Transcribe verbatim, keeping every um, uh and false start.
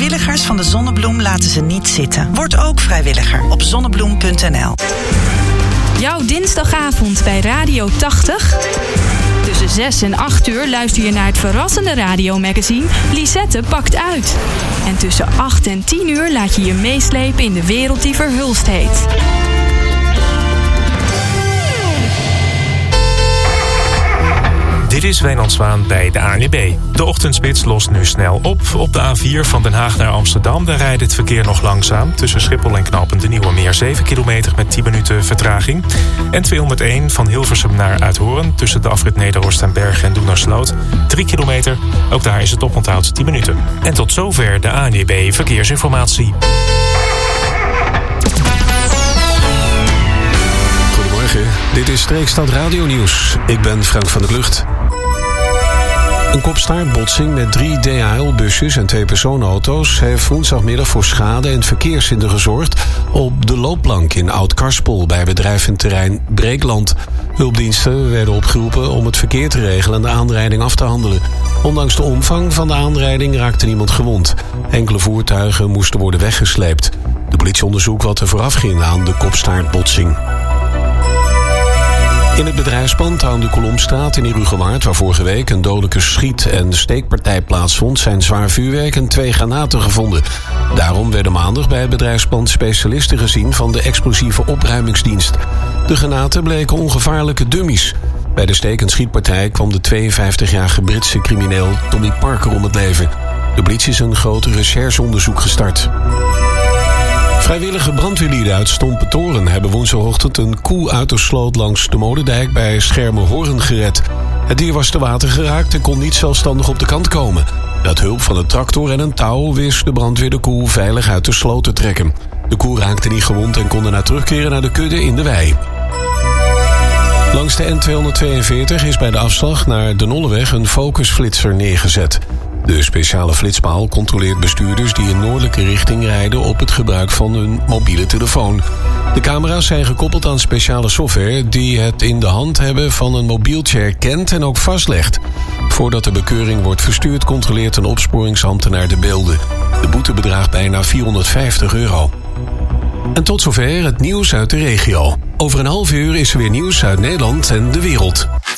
Vrijwilligers van de Zonnebloem laten ze niet zitten. Word ook vrijwilliger op zonnebloem punt n l. Jouw dinsdagavond bij Radio tachtig. Tussen zes en acht uur luister je naar het verrassende radiomagazine Lisette pakt uit. En tussen acht en tien uur laat je je meeslepen in de wereld die verhulst heet. Dit is Wijnand Zwaan bij de A N W B. De ochtendspits lost nu snel op. Op de A vier van Den Haag naar Amsterdam, daar rijdt het verkeer nog langzaam. Tussen Schiphol en Knooppunt de Nieuwe Meer zeven kilometer met tien minuten vertraging. En tweehonderdéén van Hilversum naar Uithoorn, tussen de afrit Nederhorst en Bergen en Doenersloot drie kilometer. Ook daar is het oponthoud tien minuten. En tot zover de A N W B Verkeersinformatie. Goedemorgen, dit is Streekstad Radio Nieuws. Ik ben Frank van der Klucht. Een kopstaartbotsing met drie D H L-busjes en twee personenauto's heeft woensdagmiddag voor schade en verkeershinder gezorgd op de loopplank in Oud-Karspel bij bedrijf en terrein Breekland. Hulpdiensten werden opgeroepen om het verkeer te regelen en de aanrijding af te handelen. Ondanks de omvang van de aanrijding raakte niemand gewond. Enkele voertuigen moesten worden weggesleept. De politie onderzoekt wat er vooraf ging aan de kopstaartbotsing. In het bedrijfspand aan de Kolomstraat in Herugewaard, waar vorige week een dodelijke schiet- en steekpartij plaatsvond, zijn zwaar vuurwerk en twee granaten gevonden. Daarom werden maandag bij het bedrijfspand specialisten gezien van de explosieve opruimingsdienst. De granaten bleken ongevaarlijke dummies. Bij de steek- en schietpartij kwam de tweeënvijftigjarige Britse crimineel Tommy Parker om het leven. De politie is een groot rechercheonderzoek gestart. Vrijwillige brandweerlieden uit Stompentoren hebben woensdagochtend een koe uit de sloot langs de Modendijk bij Schermerhorn gered. Het dier was te water geraakt en kon niet zelfstandig op de kant komen. Met hulp van een tractor en een touw wist de brandweer de koe veilig uit de sloot te trekken. De koe raakte niet gewond en kon daarna terugkeren naar de kudde in de wei. Langs de N tweehonderdtweeënveertig is bij de afslag naar de Nolleweg een focusflitser neergezet. De speciale flitspaal controleert bestuurders die in noordelijke richting rijden op het gebruik van hun mobiele telefoon. De camera's zijn gekoppeld aan speciale software die het in de hand hebben van een mobieltje herkent en ook vastlegt. Voordat de bekeuring wordt verstuurd controleert een opsporingsambtenaar de beelden. De boete bedraagt bijna vierhonderdvijftig euro. En tot zover het nieuws uit de regio. Over een half uur is er weer nieuws uit Nederland en de wereld.